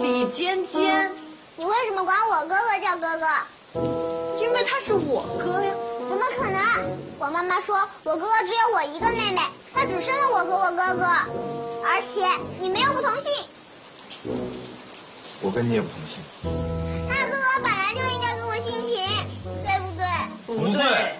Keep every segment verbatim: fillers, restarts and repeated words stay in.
李尖尖。 你为什么管我哥哥叫哥哥？ 因为他是我哥呀。 怎么可能？我妈妈说我哥哥只有我一个妹妹，她只生了我和我哥哥，而且你们又不同姓。 我跟你也不同姓。 那哥哥本来就应该跟我姓秦，对不对？ 不对。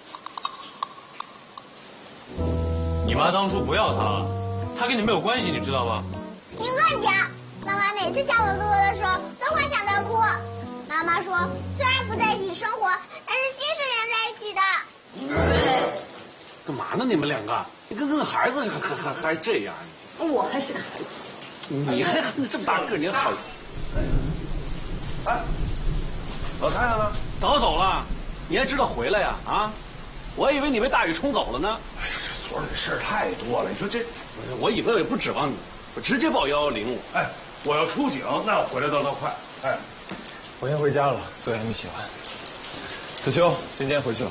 你妈当初不要他，他跟你没有关系，你知道吗？ 你乱讲！妈妈每次想我哥哥的时候，都会想到哭。妈妈说，虽然不在一起生活，但是心是连在一起的。 干嘛呢？你们两个，你跟跟孩子还还还还这样？ 我还是个孩子， 你还这么大个，你好。 哎，老太太呢？ 早走了，你还知道回来呀？啊，我还以为你被大雨冲走了呢。 哎呀，这所里的事儿太多了，你说这， 我以为我也不指望你，我直接报幺幺零。 哎，我要出警，那我回来倒要快。哎， 我先回家了，作业还没写完。子秋，今天回去了。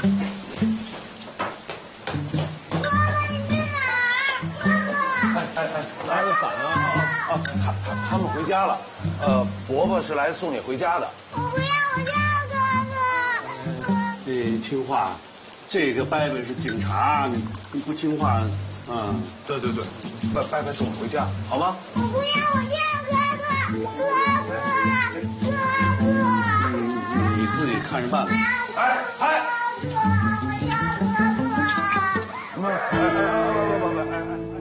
哥哥，你去哪儿？哥哥！ 哎哎哎，拿着伞啊！啊，他他他们回家了。呃，伯伯是来送你回家的。 我不要，我就要哥哥。 你听话，这个伯伯是警察，你你不听话，啊？ 对对对，伯伯伯送你回家，好吗？ 我不要，我就要哥哥，哥哥，哥哥。 你自己看着办吧。 哎哎， 哥哥，我要哥哥。 不是，哎哎哎哎哎哎哎。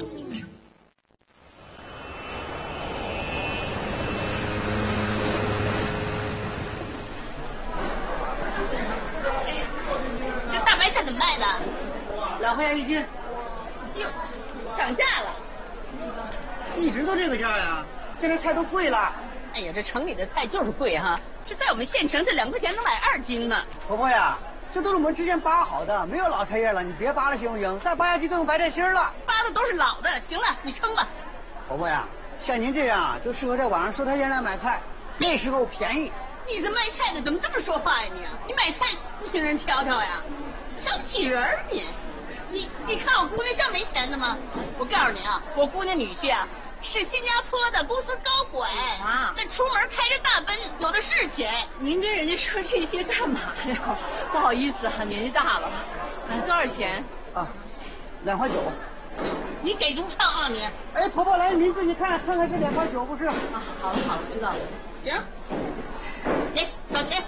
这大白菜怎么卖的？ 两块钱一斤。 哟，涨价了。 一直都这个价呀，现在菜都贵了。 哎呀，这城里的菜就是贵哈，这在我们县城这两块钱能买二斤呢。 婆婆呀，这都是我们之前扒好的，没有老菜叶了，你别扒了行不行？再扒下去都有白菜心了。 扒的都是老的，行了，你称吧。 婆婆呀，像您这样就适合在网上收摊间来买菜，那时候便宜。 你这卖菜的怎么这么说话呀你？你买菜不行人挑挑呀，瞧不起人儿你。你你看我姑娘像没钱的吗？我告诉你啊，我姑娘女婿啊是新加坡的公司高管啊，那出门开着大奔，有的是钱。 您跟人家说这些干嘛呀？不好意思啊，年纪大了。哎，多少钱？ 啊，两块九。 你给足秤啊你！ 哎，婆婆来，您自己看看看是两块九不是？啊， 好了好了，知道了。 行，哎，找钱。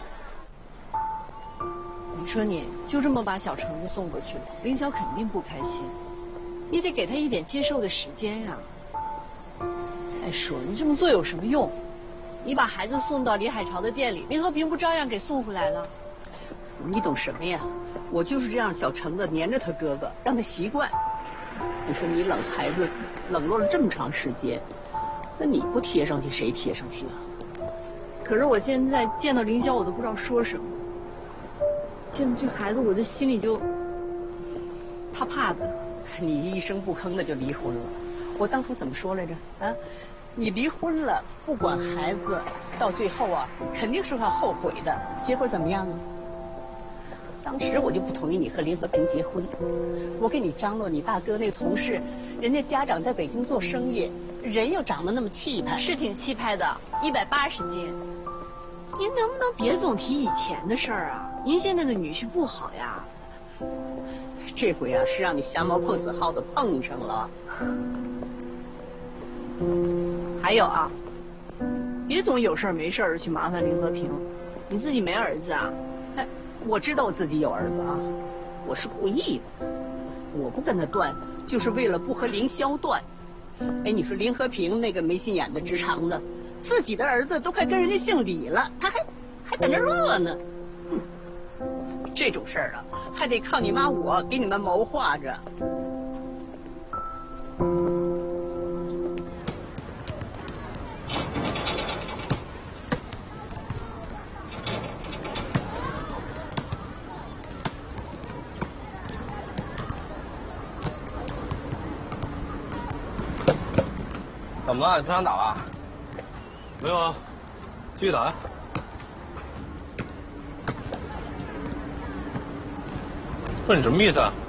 你说你就这么把小橙子送过去了，林晓肯定不开心。你得给他一点接受的时间呀。再说你这么做有什么用？你把孩子送到李海潮的店里，林和平不照样给送回来了？ 你懂什么呀？我就是这样，小橙子黏着他哥哥，让他习惯。你说你冷孩子，冷落了这么长时间，那你不贴上去，谁贴上去啊？ 可是我现在见到林霄，我都不知道说什么。见到这孩子，我的心里就怕怕的。 你一声不吭的就离婚了。我当初怎么说来着？啊，你离婚了，不管孩子，到最后啊，肯定是要后悔的。结果怎么样啊？当时我就不同意你和林和平结婚，我给你张罗你大哥那个同事，人家家长在北京做生意，人又长得那么气派， 是挺气派的，一百八十斤。您能不能别总提以前的事儿啊？您现在的女婿不好呀。 这回啊，是让你瞎猫碰死耗子碰上了。 还有啊，别总有事儿没事儿去麻烦林和平，你自己没儿子啊？ 哎，我知道我自己有儿子啊，我是故意的，我不跟他断，就是为了不和凌霄断。哎，你说林和平那个没心眼的直肠子，自己的儿子都快跟人家姓李了，他还还在那乐呢。哼，这种事儿啊，还得靠你妈我给你们谋划着。 怎么了？你不想打了？ 没有啊，继续打呀。不是你什么意思啊？